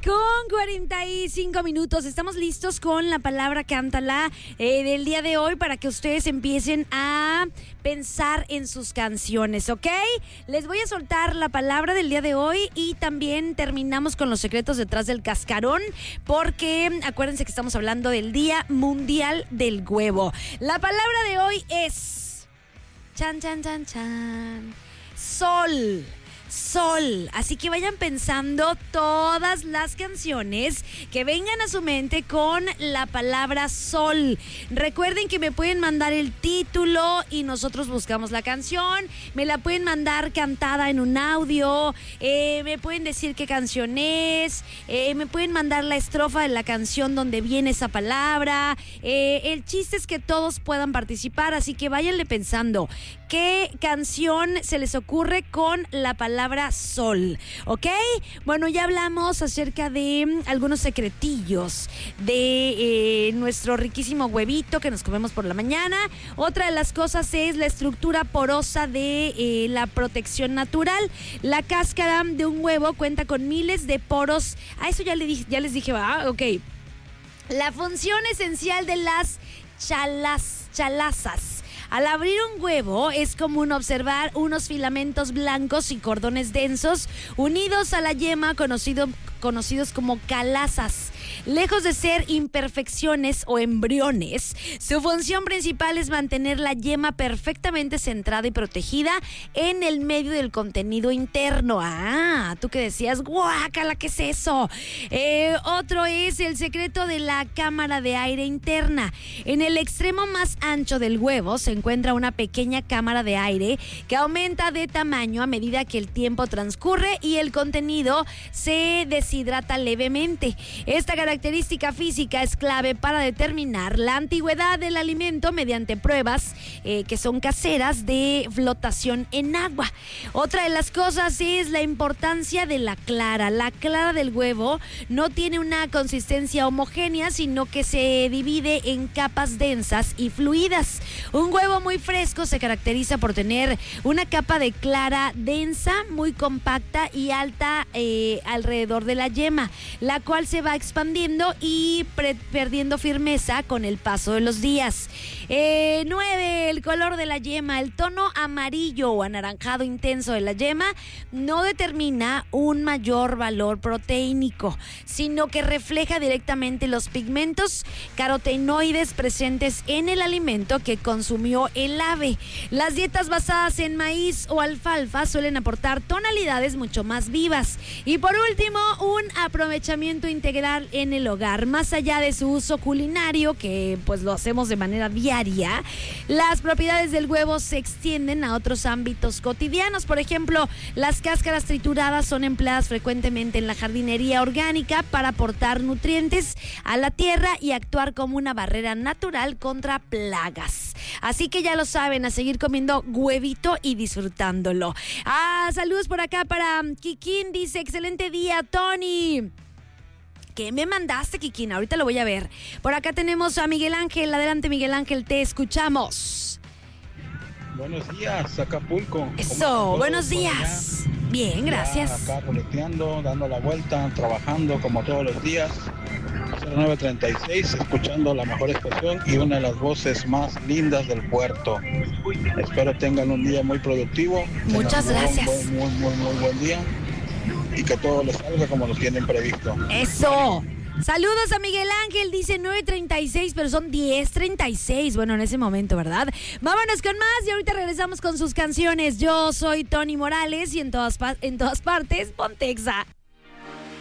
con 45 minutos. Estamos listos con la palabra cántala del día de hoy para que ustedes empiecen a pensar en sus canciones, ¿ok? Les voy a soltar la palabra del día de hoy y también terminamos con los secretos detrás del cascarón, porque acuérdense que estamos hablando del Día Mundial del Huevo. La palabra de hoy es chan, chan, chan, chan. Sol. Sol, así que vayan pensando todas las canciones que vengan a su mente con la palabra sol. Recuerden que me pueden mandar el título y nosotros buscamos la canción. Me la pueden mandar cantada en un audio, me pueden decir qué canción es, me pueden mandar la estrofa de la canción donde viene esa palabra. El chiste es que todos puedan participar, así que váyanle pensando qué canción se les ocurre con la palabra sol, ¿ok? Bueno, ya hablamos acerca de algunos secretillos de nuestro riquísimo huevito que nos comemos por la mañana. Otra de las cosas es la estructura porosa de la protección natural. La cáscara de un huevo cuenta con miles de poros. A eso ya les dije, ok. La función esencial de las chalazas. Al abrir un huevo es común observar unos filamentos blancos y cordones densos unidos a la yema conocidos como calazas. Lejos de ser imperfecciones o embriones, su función principal es mantener la yema perfectamente centrada y protegida en el medio del contenido interno. Ah, tú que decías, guácala, ¿qué es eso? Otro es el secreto de la cámara de aire interna. En el extremo más ancho del huevo se encuentra una pequeña cámara de aire que aumenta de tamaño a medida que el tiempo transcurre y el contenido se deshidrata levemente. Esta característica física es clave para determinar la antigüedad del alimento mediante pruebas que son caseras de flotación en agua. Otra de las cosas es la importancia de la clara. La clara del huevo no tiene una consistencia homogénea, sino que se divide en capas densas y fluidas. Un huevo muy fresco se caracteriza por tener una capa de clara densa, muy compacta y alta alrededor de la yema, la cual se va expandiendo y perdiendo firmeza con el paso de los días. 9. El color de la yema. El tono amarillo o anaranjado intenso de la yema no determina un mayor valor proteínico, sino que refleja directamente los pigmentos carotenoides presentes en el alimento que consumió el ave. Las dietas basadas en maíz o alfalfa suelen aportar tonalidades mucho más vivas. Y por último, un aprovechamiento integral en el hogar. Más allá de su uso culinario, que pues lo hacemos de manera diaria, las propiedades del huevo se extienden a otros ámbitos cotidianos. Por ejemplo, las cáscaras trituradas son empleadas frecuentemente en la jardinería orgánica para aportar nutrientes a la tierra y actuar como una barrera natural contra plagas. Así que ya lo saben, a seguir comiendo huevito y disfrutándolo. Saludos por acá para Kikín, dice, excelente día, Tony. ¿Qué me mandaste, Kikín? Ahorita lo voy a ver. Por acá tenemos a Miguel Ángel. Adelante, Miguel Ángel, te escuchamos. Buenos días, Acapulco. Eso, buenos días. Bien, gracias. Ya acá boleteando, dando la vuelta, trabajando como todos los días. 0936, escuchando la mejor estación y una de las voces más lindas del puerto. Espero tengan un día muy productivo. Muchas gracias. Muy buen día. Y que todo les salga como lo tienen previsto. ¡Eso! Saludos a Miguel Ángel, dice 9:36, pero son 10:36. Bueno, en ese momento, ¿verdad? Vámonos con más y ahorita regresamos con sus canciones. Yo soy Tony Morales y en todas partes, Pontexa.